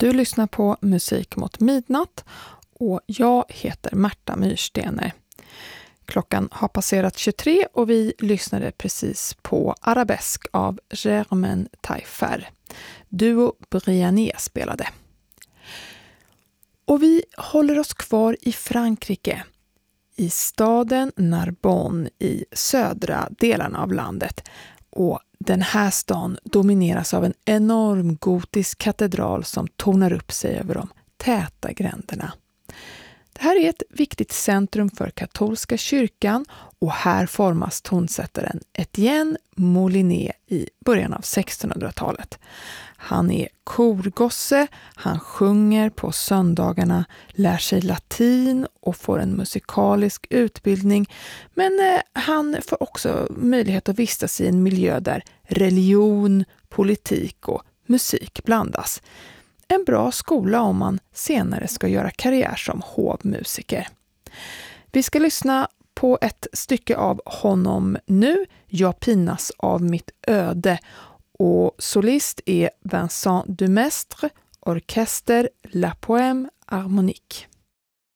Du lyssnar på Musik mot midnatt och jag heter Märta Myrstener. Klockan har passerat 23 och vi lyssnade precis på Arabesk av Germaine Taillefer. Duo Brianier spelade. Och vi håller oss kvar i Frankrike, i staden Narbonne i södra delarna av landet. Och den här stan domineras av en enorm gotisk katedral som tornar upp sig över de täta gränderna. Det här är ett viktigt centrum för katolska kyrkan och här formas tonsättaren Etienne Molinet i början av 1600-talet. Han är korgosse, han sjunger på söndagarna, lär sig latin och får en musikalisk utbildning. Men han får också möjlighet att vistas i en miljö där religion, politik och musik blandas. En bra skola om man senare ska göra karriär som hovmusiker. Vi ska lyssna på ett stycke av honom nu, Jag pinas av mitt öde. Och solist är Vincent Dumestre, orkester La Poème Harmonique.